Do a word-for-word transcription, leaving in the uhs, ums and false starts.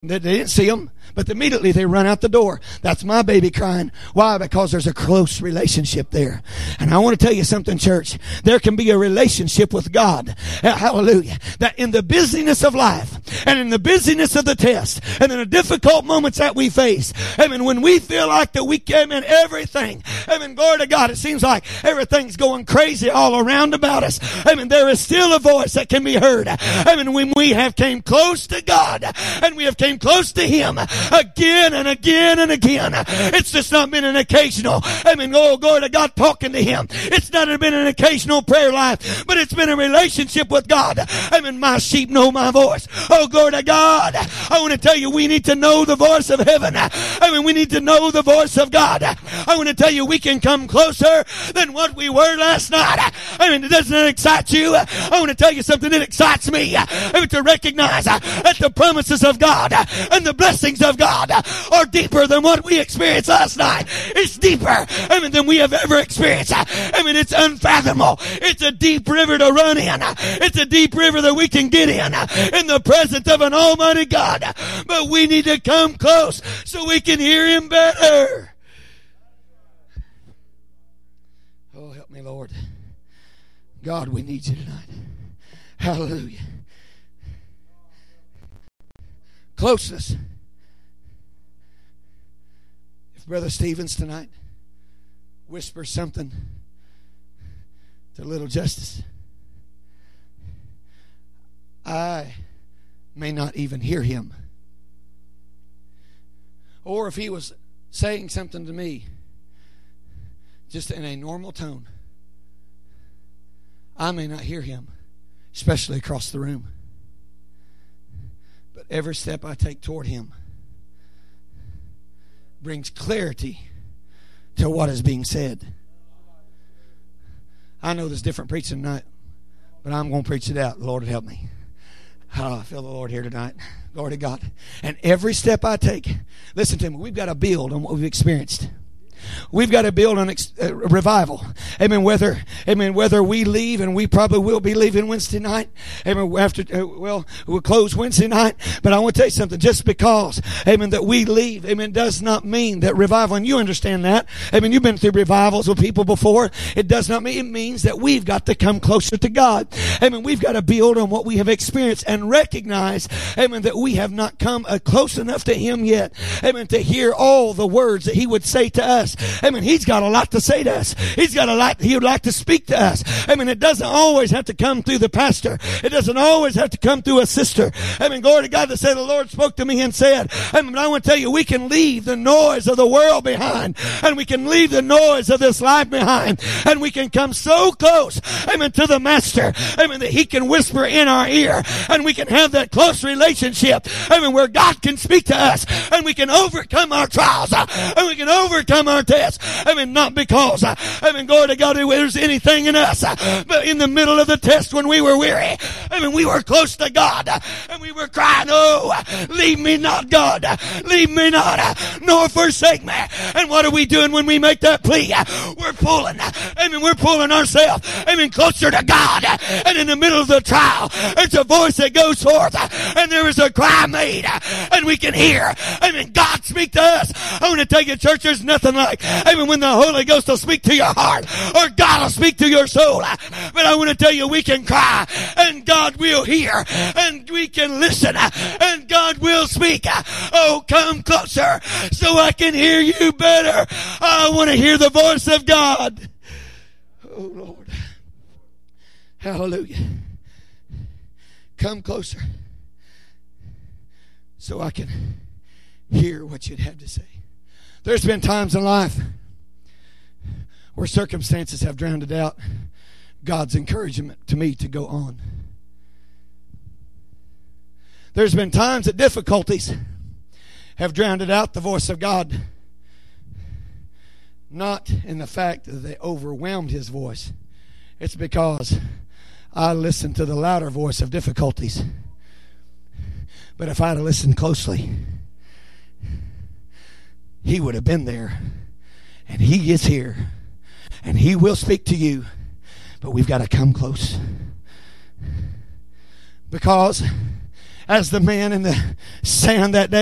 They didn't see them, but immediately they run out the door. That's my baby crying. Why? Because there's a close relationship there. And I want to tell you something, church. There can be a relationship with God. Hallelujah. That in the busyness of life and in the busyness of the test and in the difficult moments that we face, I mean, when we feel like that we came in everything, I mean, glory to God, it seems like everything's going crazy all around about us. I mean, there is still a voice that can be heard. I mean, when we have came close to God and we have came close to Him again and again and again. It's just not been an occasional, I mean, oh, glory to God, talking to Him. It's not been an occasional prayer life, but it's been a relationship with God. I mean, my sheep know my voice. Oh, glory to God. I want to tell you, we need to know the voice of heaven. I mean, we need to know the voice of God. I want to tell you, we can come closer than what we were last night. I mean, doesn't it excite you? I want to tell you something that excites me. I mean, to recognize that the promises of God and the blessings of God are deeper than what we experienced last night. It's deeper, I mean, than we have ever experienced. I mean, it's unfathomable. It's a deep river to run in. It's a deep river that we can get in, in the presence of an almighty God. But we need to come close so we can hear Him better. Oh, help me, Lord. God, we need You tonight. Hallelujah. Closeness. If Brother Stevens tonight whispers something to little Justice, I may not even hear him. Or if he was saying something to me just in a normal tone, I may not hear him, especially across the room. But every step I take toward Him brings clarity to what is being said. I know there's different preaching tonight, but I'm going to preach it out. The Lord help me. Oh, I feel the Lord here tonight. Glory to God. And every step I take, listen to me, we've got to build on what we've experienced. We've got to build on ex- uh, revival. Amen. Whether, amen, whether we leave, and we probably will be leaving Wednesday night. Amen. After, uh, well, we'll close Wednesday night. But I want to tell you something. Just because, amen, that we leave, amen, does not mean that revival, and you understand that. Amen. You've been through revivals with people before. It does not mean, it means that we've got to come closer to God. Amen. We've got to build on what we have experienced and recognize, amen, that we have not come uh, close enough to Him yet. Amen. To hear all the words that He would say to us. I mean, He's got a lot to say to us. He's got a lot He would like to speak to us. I mean, it doesn't always have to come through the pastor. It doesn't always have to come through a sister. I mean, glory to God to say the Lord spoke to me and said, I mean, I want to tell you, we can leave the noise of the world behind, and we can leave the noise of this life behind, and we can come so close, amen, to the Master, amen, that He can whisper in our ear, and we can have that close relationship, amen, where God can speak to us, and we can overcome our trials, and we can overcome our tests. I mean, not because, I mean, glory to God, there's anything in us, but in the middle of the test when we were weary, I mean, we were close to God, and we were crying, oh, leave me not, God, leave me not, nor forsake me. And what are we doing when we make that plea? We're pulling, I mean, we're pulling ourselves, I mean, closer to God. And in the middle of the trial, there's a voice that goes forth, and there is a cry made, and we can hear, I mean, God speak to us. I want to tell you, church, there's nothing like, I mean, when the Holy Ghost will speak to your heart, or God will speak to your soul. But I want to tell you, we can cry, and God will hear, and we can listen, and God will speak. Oh, come closer so I can hear you better. I want to hear the voice of God. Oh, Lord. Hallelujah. Come closer so I can hear what you'd have to say. There's been times in life where circumstances have drowned out God's encouragement to me to go on. There's been times that difficulties have drowned out the voice of God. Not in the fact that they overwhelmed His voice. It's because I listened to the louder voice of difficulties. But if I'd have listened closely, He would have been there. And He is here. And He will speak to you. But we've got to come close. Because as the man in the sand that day.